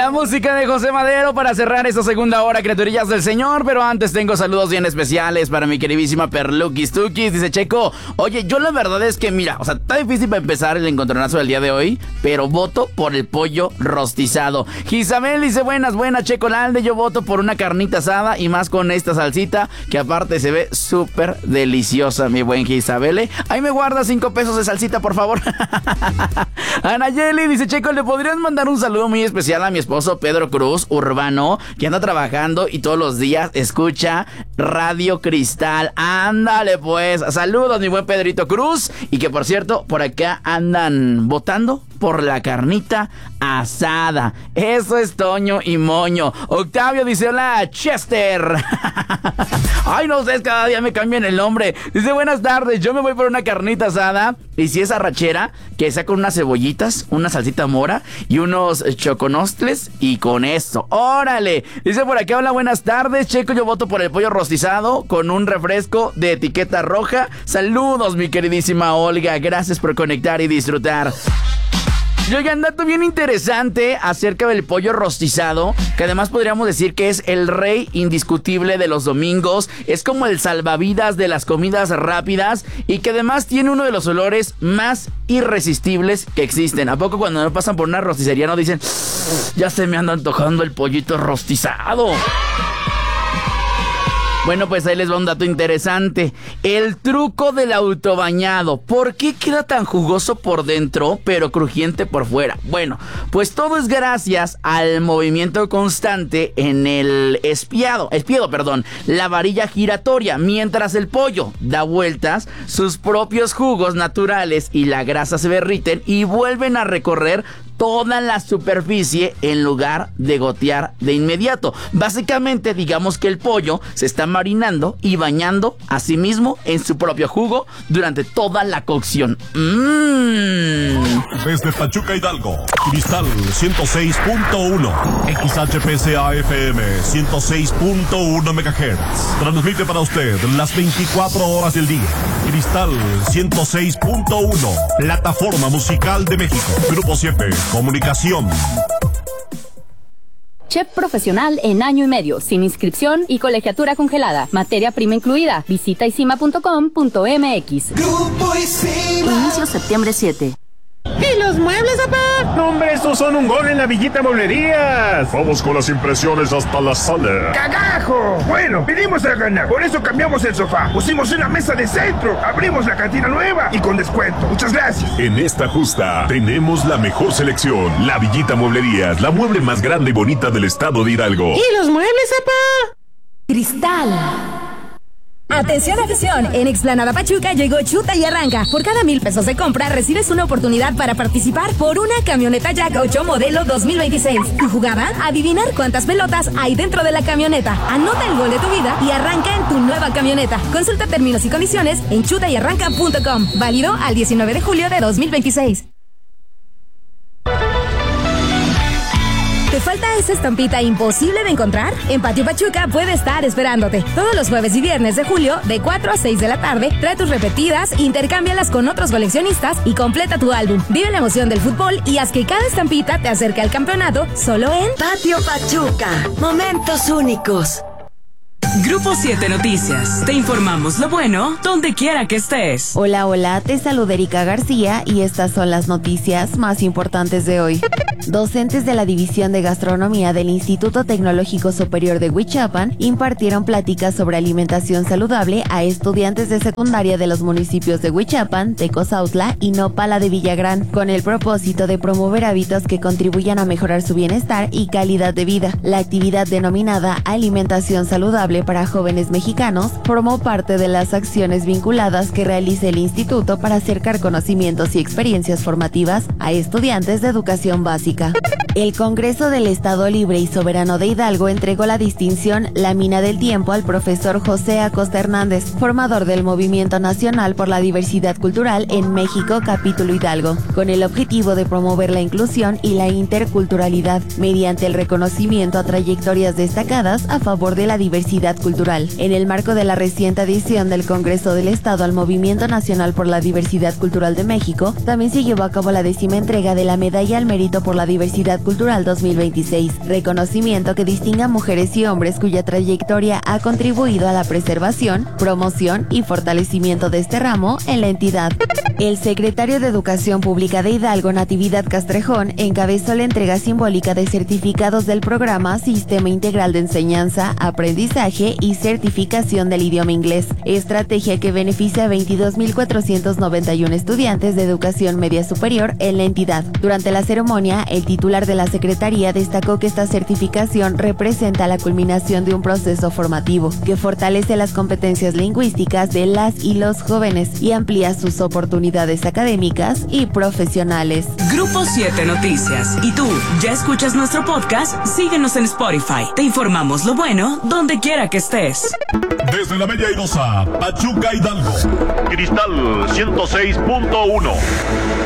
La música de José Madero para cerrar esta segunda hora, criaturillas del Señor. Pero antes tengo saludos bien especiales para mi queridísima Perluquis Tuquis. Dice Checo, oye, yo la verdad es que mira, o sea, está difícil para empezar el encontronazo del día de hoy, pero voto por el pollo rostizado. Gisabel dice, buenas Checo Lalde, yo voto por una carnita asada y más con esta salsita que aparte se ve súper deliciosa, mi buen Gisabel. Ahí me guarda 5 pesos de salsita, por favor. Anayeli dice, Checo, ¿le podrías mandar un saludo muy especial a mi esposo Pedro Cruz Urbano, que anda trabajando y todos los días escucha Radio Cristal? Ándale pues, saludos mi buen Pedrito Cruz, y que por cierto, por acá andan votando por la carnita asada. Eso es Toño y Moño. Octavio dice, hola Chester. Ay, no ustedes cada día me cambian el nombre. Dice, buenas tardes, yo me voy por una carnita asada, y si es arrachera, que sea con unas cebollitas, una salsita mora y unos choconostles, y con eso, órale. Dice por acá, hola, buenas tardes, Checo, yo voto por el pollo rostizado con un refresco de etiqueta roja. Saludos, mi queridísima Olga, gracias por conectar y disfrutar. Y oigan, dato bien interesante acerca del pollo rostizado, que además podríamos decir que es el rey indiscutible de los domingos, es como el salvavidas de las comidas rápidas, y que además tiene uno de los olores más irresistibles que existen. ¿A poco cuando no pasan por una rosticería no dicen, ya se me anda antojando el pollito rostizado? Bueno, pues ahí les va un dato interesante. El truco del autobañado. ¿Por qué queda tan jugoso por dentro, pero crujiente por fuera? Bueno, pues todo es gracias al movimiento constante en el espiedo, la varilla giratoria. Mientras el pollo da vueltas, sus propios jugos naturales y la grasa se derriten y vuelven a recorrer toda la superficie en lugar de gotear de inmediato. Básicamente, digamos que el pollo se está marinando y bañando a sí mismo en su propio jugo durante toda la cocción. Desde Pachuca, Hidalgo, Cristal 106.1, XHPCA FM 106.1 MHz. Transmite para usted las 24 horas del día. Cristal 106.1, plataforma musical de México. Grupo 7. Comunicación. Chef profesional en año y medio, sin inscripción y colegiatura congelada. Materia prima incluida. Visita isima.com.mx. Grupo Isima. Inicio septiembre 7. ¿Y los muebles, papá? No, hombre, estos son un gol en la Villita Mueblerías. Vamos con las impresiones hasta la sala. ¡Cagajo! Bueno, vinimos a ganar, por eso cambiamos el sofá. Pusimos una mesa de centro, abrimos la cantina nueva y con descuento. Muchas gracias. En esta justa tenemos la mejor selección. La Villita Mueblerías, la mueble más grande y bonita del estado de Hidalgo. ¿Y los muebles, papá? Cristal. Atención afición, en Explanada Pachuca llegó Chuta y Arranca. Por cada 1,000 pesos de compra recibes una oportunidad para participar por una camioneta Jack 8 modelo 2026. Tu jugada, adivinar cuántas pelotas hay dentro de la camioneta. Anota el gol de tu vida y arranca en tu nueva camioneta. Consulta términos y condiciones en chutayarranca.com. Válido al 19 de julio de 2026. ¿Te falta esa estampita imposible de encontrar? En Patio Pachuca puede estar esperándote. Todos los jueves y viernes de julio, de 4 a 6 de la tarde, trae tus repetidas, intercámbialas con otros coleccionistas y completa tu álbum. Vive la emoción del fútbol y haz que cada estampita te acerque al campeonato solo en Patio Pachuca. Momentos únicos. Grupo 7 Noticias. Te informamos lo bueno donde quiera que estés. Hola, te saluda Erika García y estas son las noticias más importantes de hoy. Docentes de la División de Gastronomía del Instituto Tecnológico Superior de Huichapan impartieron pláticas sobre alimentación saludable a estudiantes de secundaria de los municipios de Huichapan, Tecozautla y Nopala de Villagrán, con el propósito de promover hábitos que contribuyan a mejorar su bienestar y calidad de vida. La actividad denominada Alimentación Saludable para Jóvenes Mexicanos formó parte de las acciones vinculadas que realiza el instituto para acercar conocimientos y experiencias formativas a estudiantes de educación básica. El Congreso del Estado Libre y Soberano de Hidalgo entregó la distinción La Mina del Tiempo al profesor José Acosta Hernández, formador del Movimiento Nacional por la Diversidad Cultural en México, capítulo Hidalgo, con el objetivo de promover la inclusión y la interculturalidad mediante el reconocimiento a trayectorias destacadas a favor de la diversidad cultural. En el marco de la reciente adición del Congreso del Estado al Movimiento Nacional por la Diversidad Cultural de México, también se llevó a cabo la 10ª entrega de la Medalla al Mérito por la la Diversidad Cultural 2026, reconocimiento que distingue a mujeres y hombres cuya trayectoria ha contribuido a la preservación, promoción y fortalecimiento de este ramo en la entidad. El secretario de Educación Pública de Hidalgo, Natividad Castrejón, encabezó la entrega simbólica de certificados del programa Sistema Integral de Enseñanza, Aprendizaje y Certificación del Idioma Inglés, estrategia que beneficia a 22.491 estudiantes de educación media superior en la entidad. Durante la ceremonia, el titular de la Secretaría destacó que esta certificación representa la culminación de un proceso formativo que fortalece las competencias lingüísticas de las y los jóvenes y amplía sus oportunidades académicas y profesionales. Grupo 7 Noticias. ¿Y tú, ya escuchas nuestro podcast? Síguenos en Spotify. Te informamos lo bueno donde quiera que estés. Desde la Bella Airosa, Pachuca, Hidalgo. Cristal 106.1.